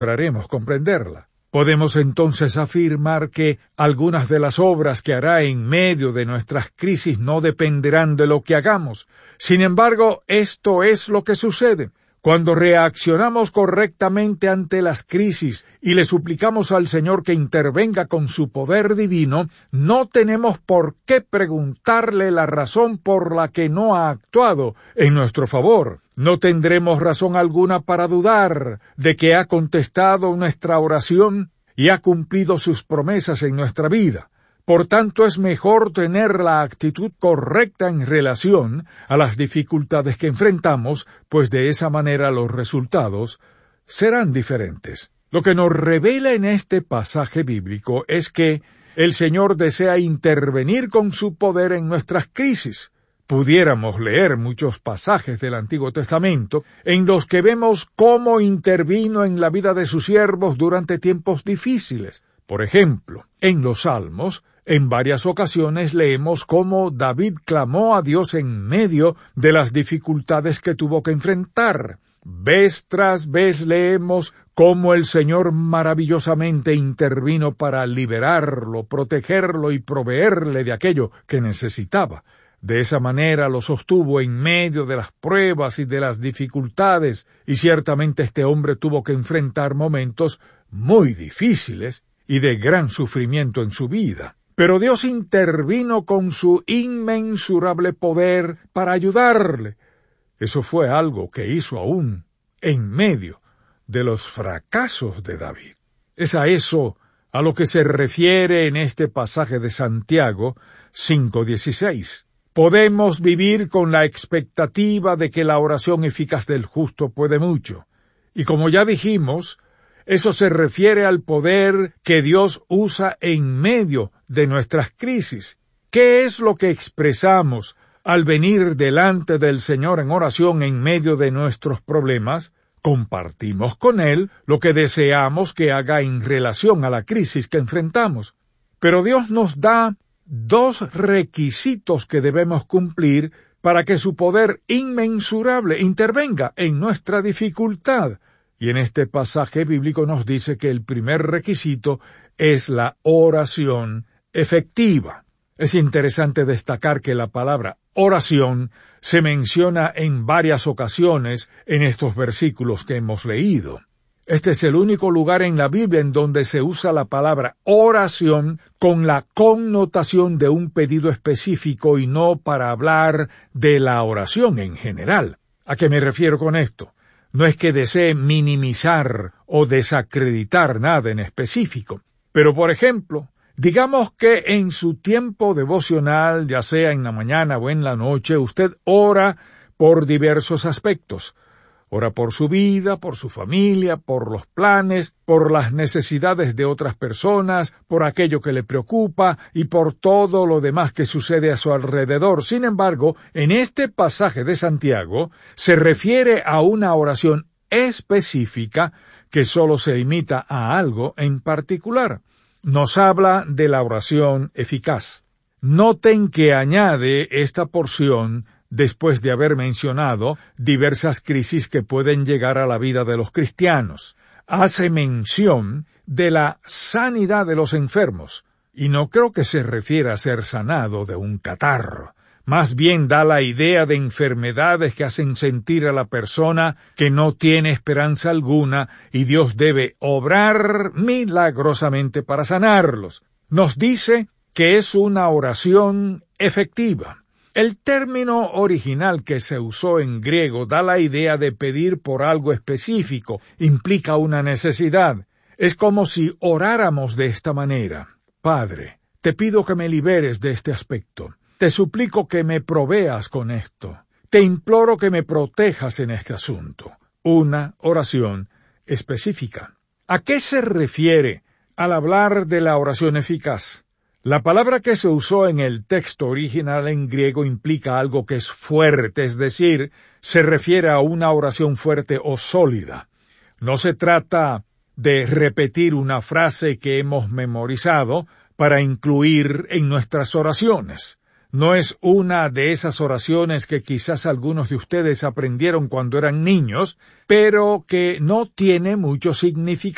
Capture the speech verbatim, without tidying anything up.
lograremos comprenderla. Podemos entonces afirmar que algunas de las obras que hará en medio de nuestras crisis no dependerán de lo que hagamos. Sin embargo, esto es lo que sucede. Cuando reaccionamos correctamente ante las crisis y le suplicamos al Señor que intervenga con su poder divino, no tenemos por qué preguntarle la razón por la que no ha actuado en nuestro favor. No tendremos razón alguna para dudar de que ha contestado nuestra oración y ha cumplido sus promesas en nuestra vida. Por tanto, es mejor tener la actitud correcta en relación a las dificultades que enfrentamos, pues de esa manera los resultados serán diferentes. Lo que nos revela en este pasaje bíblico es que el Señor desea intervenir con su poder en nuestras crisis. Pudiéramos leer muchos pasajes del Antiguo Testamento en los que vemos cómo intervino en la vida de sus siervos durante tiempos difíciles. Por ejemplo, en los Salmos, en varias ocasiones leemos cómo David clamó a Dios en medio de las dificultades que tuvo que enfrentar. Vez tras vez leemos cómo el Señor maravillosamente intervino para liberarlo, protegerlo y proveerle de aquello que necesitaba. De esa manera lo sostuvo en medio de las pruebas y de las dificultades, y ciertamente este hombre tuvo que enfrentar momentos muy difíciles y de gran sufrimiento en su vida. Pero Dios intervino con su inmensurable poder para ayudarle. Eso fue algo que hizo aún en medio de los fracasos de David. Es a eso a lo que se refiere en este pasaje de Santiago cinco dieciséis. Podemos vivir con la expectativa de que la oración eficaz del justo puede mucho. Y como ya dijimos, eso se refiere al poder que Dios usa en medio de nuestras crisis. ¿Qué es lo que expresamos al venir delante del Señor en oración en medio de nuestros problemas? Compartimos con Él lo que deseamos que haga en relación a la crisis que enfrentamos. Pero Dios nos da dos requisitos que debemos cumplir para que su poder inmensurable intervenga en nuestra dificultad. Y en este pasaje bíblico nos dice que el primer requisito es la oración efectiva. Es interesante destacar que la palabra oración se menciona en varias ocasiones en estos versículos que hemos leído. Este es el único lugar en la Biblia en donde se usa la palabra oración con la connotación de un pedido específico y no para hablar de la oración en general. ¿A qué me refiero con esto? No es que desee minimizar o desacreditar nada en específico, pero por ejemplo, digamos que en su tiempo devocional, ya sea en la mañana o en la noche, usted ora por diversos aspectos. Ora por su vida, por su familia, por los planes, por las necesidades de otras personas, por aquello que le preocupa y por todo lo demás que sucede a su alrededor. Sin embargo, en este pasaje de Santiago se refiere a una oración específica que solo se limita a algo en particular. Nos habla de la oración eficaz. Noten que añade esta porción después de haber mencionado diversas crisis que pueden llegar a la vida de los cristianos. Hace mención de la sanidad de los enfermos, y no creo que se refiera a ser sanado de un catarro. Más bien da la idea de enfermedades que hacen sentir a la persona que no tiene esperanza alguna y Dios debe obrar milagrosamente para sanarlos. Nos dice que es una oración efectiva. El término original que se usó en griego da la idea de pedir por algo específico, implica una necesidad. Es como si oráramos de esta manera: Padre, te pido que me liberes de este aspecto. Te suplico que me proveas con esto. Te imploro que me protejas en este asunto. Una oración específica. ¿A qué se refiere al hablar de la oración eficaz? La palabra que se usó en el texto original en griego implica algo que es fuerte, es decir, se refiere a una oración fuerte o sólida. No se trata de repetir una frase que hemos memorizado para incluir en nuestras oraciones. No es una de esas oraciones que quizás algunos de ustedes aprendieron cuando eran niños, pero que no tiene mucho significado